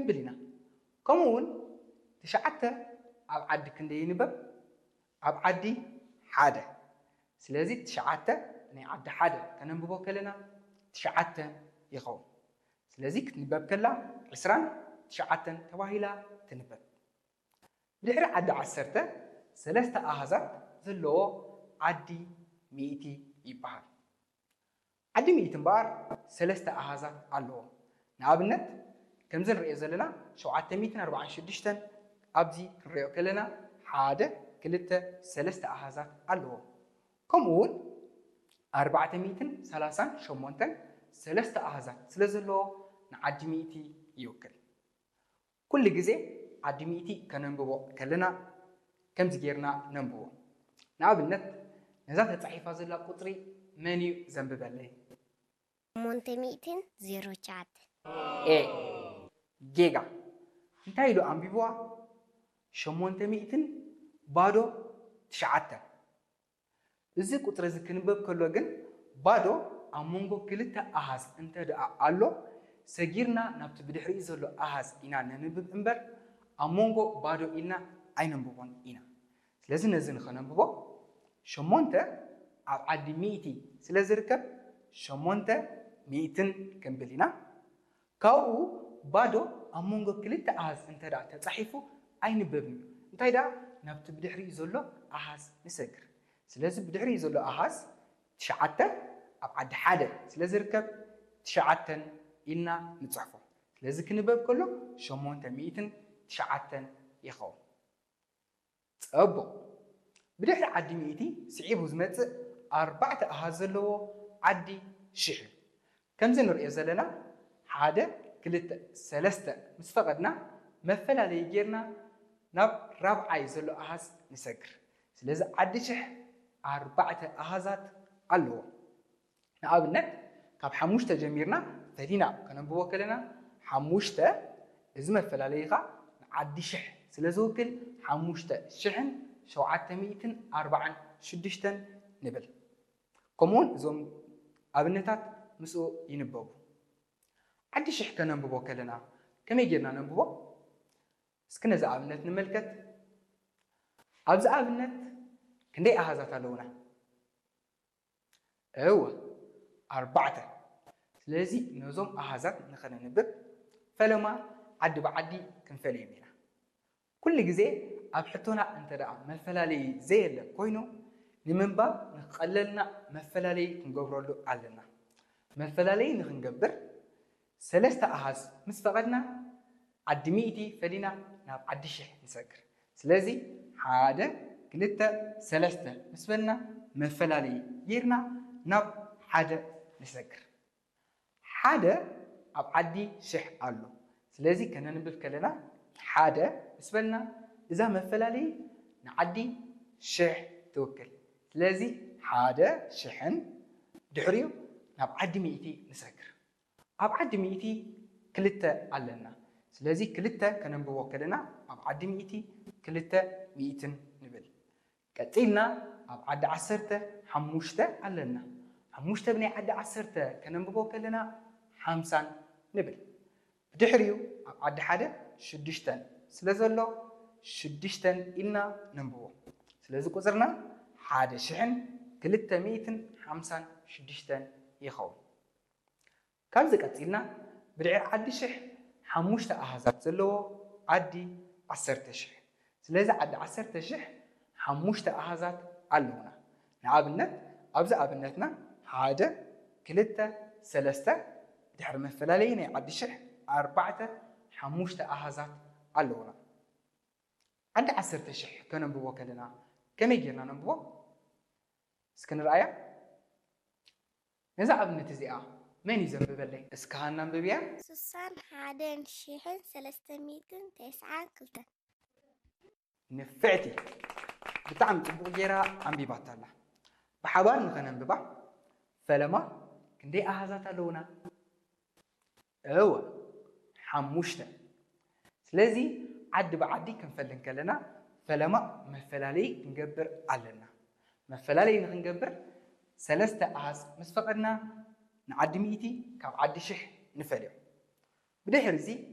كنبلينا كمون تشعته أب عد كندي نبب أب عدي حادة سلازي تشعته ني عد حادة كننببو كلنا تشعته يقوم سلازي كتنبب كلا عسران تشعته تواهيلا تنبب بدحر عد عسرته سلسته أهزات زلو عدي ميتي يبحر عدي ميتي مبار سلسته أهزات علو نابنت كم زن رئي زلنا شو عتميتن 46 أبزي رئيو كلنا حادة كلتا سلسته أهزات علو كمون 430 شمونتن سلسته أهزات سلزلو نعدي ميتي يوكل كل جزء عدي ميتي كننبو كلنا كم زجيرنا ننبو نابنت نزات تصحيفة زلا قطري منيو زنبب عليه مونتميتين زيرو شات إيه جيجا انتهي له أمبيبوا شمونتميتين بادو تشعته إذا قطر إذا كنبب كله جن بادو أمونغو كلتا أحس انت دا ألو سجيرنا نبت بدحري زلو أحس إنا ننبب إمبر أمونغو بادو إنا أين نببون إنا لازم نزين خنا نببو شمونته عدي ميتي سلازركب شمونته ميتين كمبلينا كاو بادو أمونغو كلتا أحس انت دا تصحيفو أين ببني انت دا نبت بدحري زلو أحس نسكر سلازم بدحري زلو أحس تشعته أبعد حدا سلازركب تشعتن إلنا نتصحفه سلازم كنبب كله شمونته ميتين تشعتن يخو أبو بدحر عدي ميتي سعيب وزمت 4 أهازلو عدي شحن كم زين رئي زلنا حادة كلت سلسته مستفقدنا مثلا ليجيرنا ناب رابع يزلو أهاز نسكر سلازم عدي شح 4 أهازات علو نقابلنا كاب حموشته جميرنا فدينا كنا بوكلنا حموشته إذا مثلا ليغا عدي شح سلازوكل حموشته شحن شو عتميتن 46 نبل كمون زوم أبنتات مسو ينببو عدي شح كنا نببو كلنا كم يجينا نببو سكنا زا أبنت نملكت أبز أبنت كندي أهازات لونا أيوة 4 لازم نظام أهازات نخلنا نبب فلما عد بعدي كنفليمينا كل جزء أبحثنا أنت رأى مثلالي زي اللي كوينو لمنبا نقللنا مثلالي نجبر له علنا مثلالي نجبر سلسته أهاز مستفقدنا عد ميتي فلينا ناب عد شح نسكر سلازي هذا كلتا سلسته مسبلنا مثلالي يرنا ناب حدا نسكر حدا أب عدي شح قالو سلازي كنا نبف كلنا حدا مسبلنا إذا مثلالي نعدي شح توكل سلازي حدا شحن دحريو ناب عدي ميتي نسكر أب عدي ميتي كلتا علنا سلازي كلتا كنا نبوا كلنا أب عدي ميتي كلتا ميتن نبل كتيلنا أب عد عسرته حموشته علنا حموشته بني عد عسرته كنا نبوا كلنا 50 نبل بدحريو أب عد حدا شدشتن سلازلو شدشتن إلنا نبوا سلازي قصرنا حدا شحن كلتا ميتن 50 شدشتن يخون كابز كتيلنا بدعير عدي شح حموشته أهزات زلو عدي 10 شح سلازي عد 10 شح حموشته أهزات علونا نعابنت أبز أبنتنا حاجة كلتا سلسته بدحر مثلاليني عدي شح 4 حموشته أهزات علونا عند 10 شح كنا نبوا كلنا كم يجينا نبوا سكن رأيه نزع ابنتي زيها من يزنبب لي اسكان نبيا سوسان حادن شيحن 309 كلتا نفعتي بتعم تبغيرها عم بيبطلنا بحوار نخنا نببع فلما كندي أهزات لونا أوه حموشته سلازي عد بعدي كنفلن كلنا فلما مثلالي نجبر علنا مثلالي نجبر سلسته أهز مسفقدنا نعد ميتي كاب عد شح نفليو بدحر زي